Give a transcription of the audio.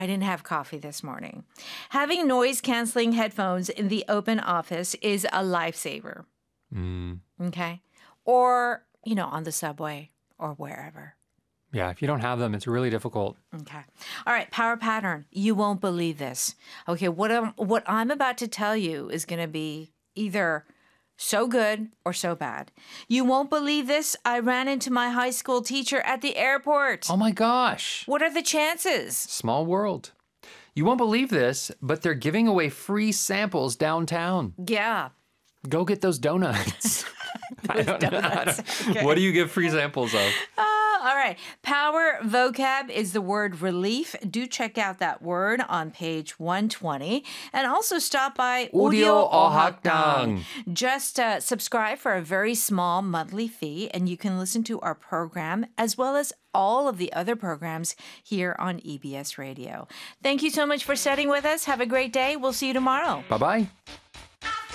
I didn't have coffee this morning. Having noise-canceling headphones in the open office is a lifesaver. Okay? Or, on the subway or wherever. Yeah, if you don't have them, it's really difficult. Okay. All right, power pattern. You won't believe this. Okay, what I'm about to tell you is going to be either so good or so bad. You won't believe this. I ran into my high school teacher at the airport. Oh my gosh. What are the chances? Small world. You won't believe this, but they're giving away free samples downtown. Yeah. Go get those donuts. I don't donuts. know. Okay. What do you give free samples of? All right. Power vocab is the word relief. Do check out that word on page 120. And also stop by Audio Audio Ohakdang. Just subscribe for a very small monthly fee, and you can listen to our program as well as all of the other programs here on EBS Radio. Thank you so much for studying with us. Have a great day. We'll see you tomorrow. Bye-bye.